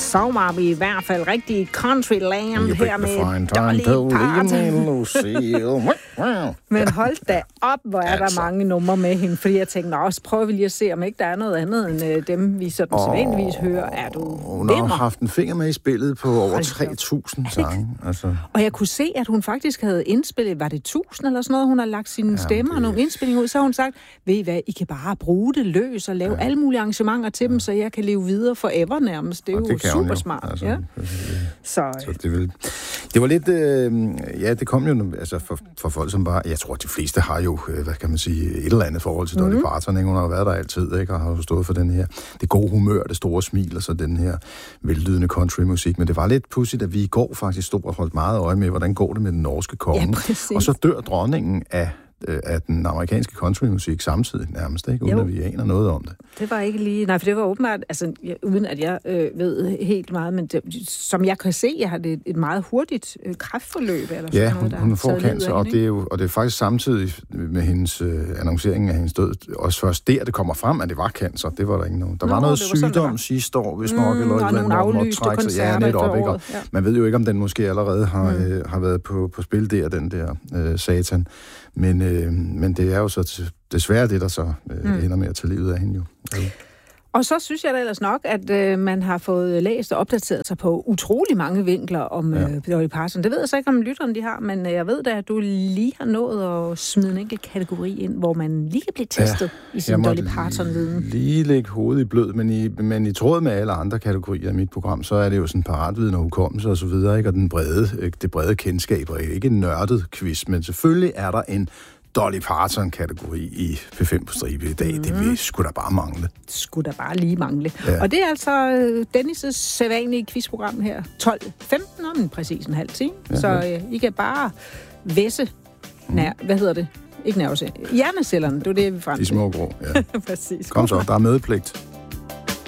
Så var vi i hvert fald rigtig countryland her med Dolly Parton. Men hold da op, hvor er der mange numre med hende, fordi jeg tænkte, også prøver vi lige at se, om ikke der er noget andet end dem, vi sådan sædvanligvis hører. Er du hun har haft en finger med i spillet på over 3.000 sange. Altså. Og jeg kunne se, at hun faktisk havde indspillet, var det 1.000 eller sådan noget, hun har lagt sine stemmer og nogle indspillinger ud, så har hun sagt, ved I hvad, I kan bare bruge det løs og lave alle mulige arrangementer til dem, så jeg kan leve videre forever nærmest. Det er jo super smart. Altså, ja. Så det var lidt, det kom jo altså for folk, som bare, jeg tror, at de fleste har jo, hvad kan man sige, et eller andet forhold til Dolly Parton, ikke? Hun har jo været der altid, ikke? Og har jo stået for den her, det gode humør, det store smil, og så den her vellydende countrymusik. Men det var lidt pudsigt, at vi i går faktisk stod og holdt meget øje med, hvordan går det med den norske konge. Ja, og så dør dronningen af den amerikanske countrymusik samtidig nærmest, ikke? Uden at vi aner noget om det. Det var ikke lige... Nej, for det var åbenbart, altså, uden at jeg ved helt meget, men det, som jeg kan se, jeg har det et meget hurtigt kræftforløb. Eller sådan noget, hun får cancer, og det er faktisk samtidig med hendes annoncering af hendes død, også først det kommer frem, at det var cancer. Det var der ikke nogen. Der var noget sygdom sidste år, hvis nok, eller et eller andet, hvor man trække sig netop, ikke? Og man ved jo ikke, om den måske allerede har været på spil der, den der satan. Men det er jo så desværre det, der så ender med at tage livet af hende jo. Og så synes jeg da ellers nok, at man har fået læst og opdateret sig på utrolig mange vinkler om Dolly Parton. Det ved jeg så ikke, om lytterne de har, men jeg ved da, at du lige har nået at smide en enkelt kategori ind, hvor man lige kan blive testet i sin Dolly Parton-viden. Lige lægge hovedet i blød, men i tråd med alle andre kategorier af mit program, så er det jo sådan paratviden og hukommelse og så videre, ikke? Og det brede kendskab, og ikke en nørdet quiz, men selvfølgelig er der en Dolly Parton-kategori i P5 på stribe i dag. Det skulle da bare mangle. Skulle da bare lige mangle. Ja. Og det er altså Dennis' sædvanlige quizprogram her. 12:15 om præcis en halv time. Ja, så I kan bare væsse hvad hedder det? Ikke nervecellerne. Hjernecellerne, det er det, vi frem til. De små grå, ja. Præcis. Kom så, der er medpligt.